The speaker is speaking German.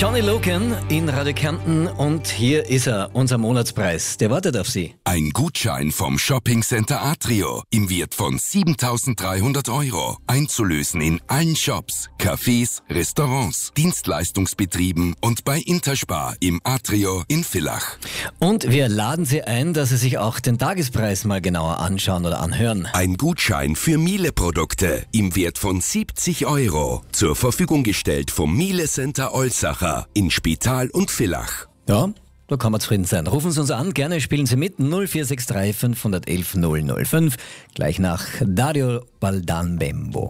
Johnny Logan in Radio Kärnten und hier ist er, unser Monatspreis. Der wartet auf Sie. Ein Gutschein vom Shoppingcenter Atrio im Wert von 7.300 €. Einzulösen in allen Shops, Cafés, Restaurants, Dienstleistungsbetrieben und bei Interspar im Atrio in Villach. Und wir laden Sie ein, dass Sie sich auch den Tagespreis mal genauer anschauen oder anhören. Ein Gutschein für Miele-Produkte im Wert von 70 €. Zur Verfügung gestellt vom Miele Center Olsacher in Spital und Villach. Ja, da kann man zufrieden sein. Rufen Sie uns an, gerne spielen Sie mit 0463 511 005, gleich nach Dario Baldan Bembo.